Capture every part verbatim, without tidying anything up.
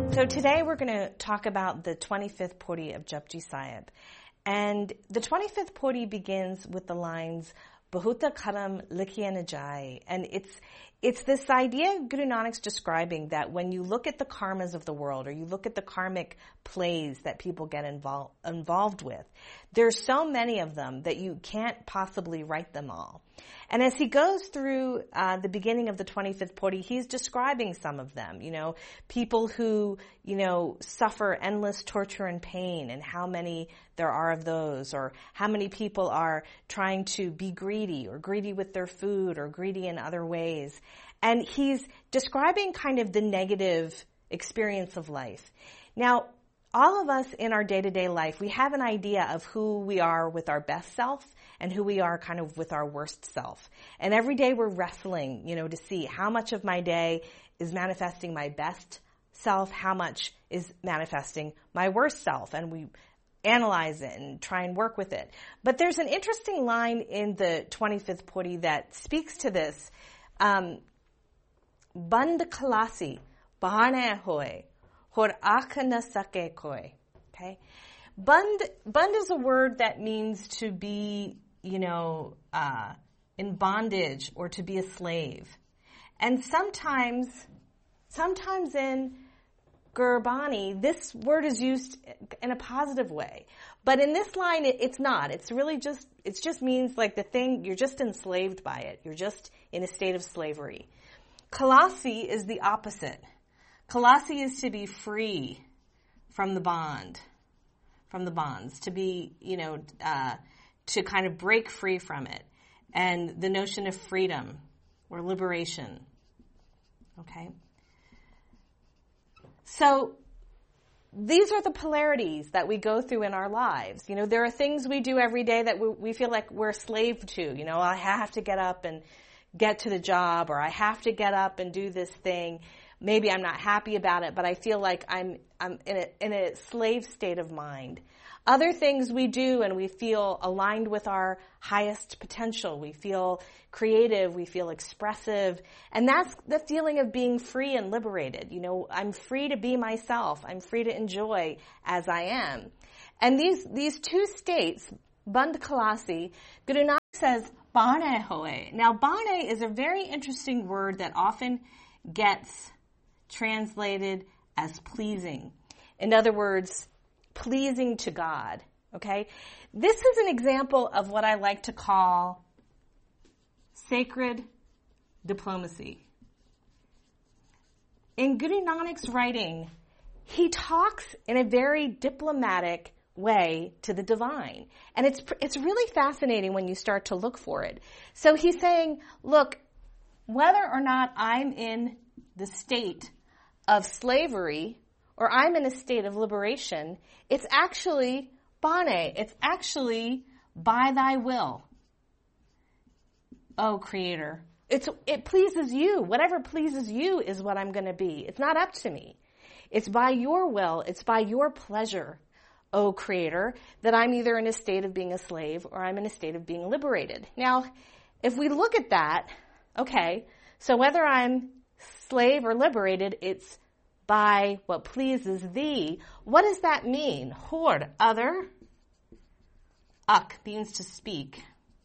So today we're going to talk about the twenty-fifth Pauri of Japji Sahib. And the twenty-fifth Pauri begins with the lines, Bahuta Karam Likhiya Na Jaye. And it's it's this idea Guru Nanak's describing that when you look at the karmas of the world, or you look at the karmic plays that people get involved involved with, there's so many of them that you can't possibly write them all. And as he goes through uh, the beginning of the twenty-fifth Pauri, he's describing some of them. You know, people who, you know, suffer endless torture and pain, and how many there are of those, or how many people are trying to be greedy, or greedy with their food, or greedy in other ways. And he's describing kind of the negative experience of life. Now, all of us in our day-to-day life, we have an idea of who we are with our best self and who we are kind of with our worst self. And every day we're wrestling, you know, to see how much of my day is manifesting my best self, how much is manifesting my worst self. And we analyze it and try and work with it. But there's an interesting line in the twenty-fifth Pauri that speaks to this. Um, Band kalasi bahane hoye. Hor akh na sake koi. Okay? Band, band is a word that means to be, you know, uh, in bondage or to be a slave. And sometimes, sometimes in Gurbani, this word is used in a positive way. But in this line, it, it's not. It's really just, it just means like the thing, you're just enslaved by it. You're just in a state of slavery. Kalasi is the opposite. Kalasi is to be free from the bond, from the bonds, to be, you know, uh, to kind of break free from it. And the notion of freedom or liberation. Okay? So, these are the polarities that we go through in our lives. You know, there are things we do every day that we, we feel like we're a slave to. You know, I have to get up and get to the job, or I have to get up and do this thing. Maybe I'm not happy about it, but I feel like I'm I'm in a, in a slave state of mind. Other things we do and we feel aligned with our highest potential. We feel creative, we feel expressive, and that's the feeling of being free and liberated. You know, I'm free to be myself. I'm free to enjoy as I am. And these these two states, Band Kalasi, Guru Nanak says, Bane Hoye. Now, Bane is a very interesting word that often gets translated as pleasing. In other words, pleasing to God. Okay? This is an example of what I like to call sacred diplomacy. In Guru Nanak's writing, he talks in a very diplomatic way to the divine. And it's it's really fascinating when you start to look for it. So he's saying, look, whether or not I'm in the state of slavery or I'm in a state of liberation, it's actually Bane. It's actually by thy will, O Creator. It's, it pleases you. Whatever pleases you is what I'm going to be. It's not up to me. It's by your will. It's by your pleasure, O Creator, that I'm either in a state of being a slave or I'm in a state of being liberated. Now, if we look at that, okay, so whether I'm slave or liberated, it's by what pleases thee. What does that mean? Hord, other. Ak means to speak.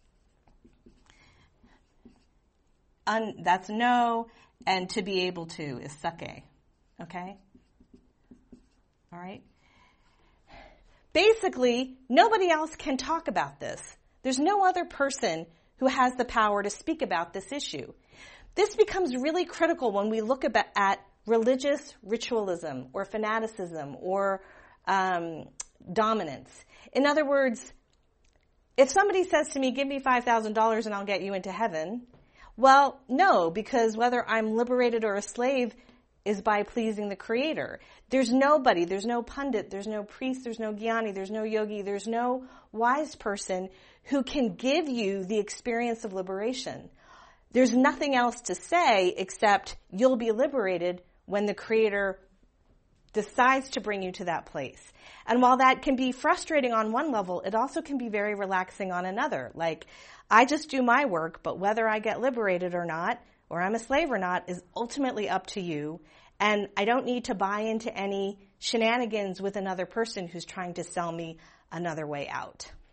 Un, that's no, and to be able to is sake. Okay? All right? Basically, nobody else can talk about this. There's no other person who has the power to speak about this issue. This becomes really critical when we look about, at religious ritualism or fanaticism or um, dominance. In other words, if somebody says to me, give me five thousand dollars and I'll get you into heaven, well, no, because whether I'm liberated or a slave is by pleasing the Creator. There's nobody, there's no pundit, there's no priest, there's no jnani, there's no yogi, there's no wise person who can give you the experience of liberation. There's nothing else to say except you'll be liberated when the Creator decides to bring you to that place. And while that can be frustrating on one level, it also can be very relaxing on another. Like, I just do my work, but whether I get liberated or not, or I'm a slave or not, is ultimately up to you. And I don't need to buy into any shenanigans with another person who's trying to sell me another way out.